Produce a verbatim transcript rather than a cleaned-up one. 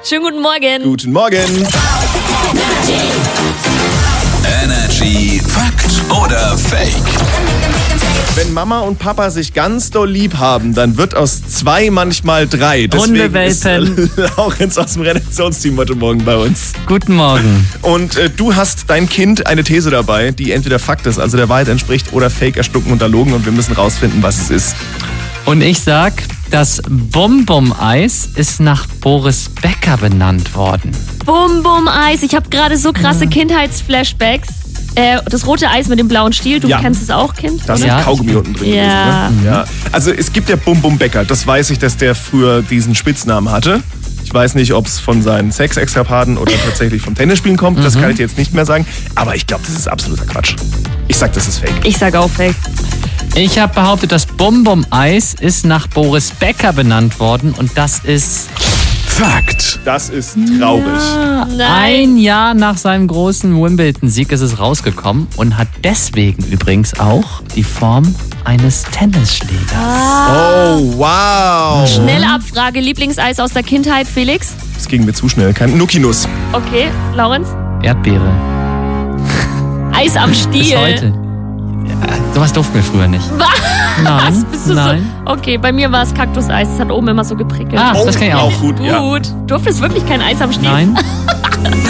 Schönen guten Morgen. Guten Morgen. Energy Fakt oder Fake? Wenn Mama und Papa sich ganz doll lieb haben, dann wird aus zwei manchmal drei. Deswegen ist Laurenz aus dem Redaktionsteam heute Morgen bei uns. Guten Morgen. Und äh, du hast dein Kind eine These dabei, die entweder Fakt ist, also der Wahrheit entspricht, oder Fake, erstucken und erlogen. Und wir müssen rausfinden, was es ist. Und ich sag, das Bum-Bum-Eis ist nach Boris Becker benannt worden. Bum-Bum-Eis. Ich habe gerade so krasse Kindheitsflashbacks. Äh, das rote Eis mit dem blauen Stiel, du Ja. kennst es auch, Kind? Da ist Ja. ein Kaugummi unten drin Ja. gewesen. Ne? Ja. Also es gibt ja Bum Bum Becker, das weiß ich, dass der früher diesen Spitznamen hatte. Ich weiß nicht, ob es von seinen Sex-Extrapaden oder tatsächlich vom Tennisspielen kommt, das kann ich dir jetzt nicht mehr sagen. Aber ich glaube, das ist absoluter Quatsch. Ich sag, das ist Fake. Ich sag auch Fake. Ich habe behauptet, das Bum-Bum-Eis ist nach Boris Becker benannt worden und das ist Fakt. Das ist traurig. Nein. ein Jahr nach seinem großen Wimbledon-Sieg ist es rausgekommen und hat deswegen übrigens auch die Form eines Tennisschlägers. Oh, wow. Schnelle Abfrage, Lieblingseis aus der Kindheit, Felix? Das ging mir zu schnell. Kein Nukinuss. Okay, Laurenz? Erdbeere. Eis am Bis Stiel. heute. Ja, sowas durften wir früher nicht. Was? Nein, Bist du nein. so? Okay, bei mir war es Kaktuseis. Das hat oben immer so geprickelt. Ah, das kann ich auch. Gut, ja. Gut. Durftest wirklich kein Eis am Stiel? Nein.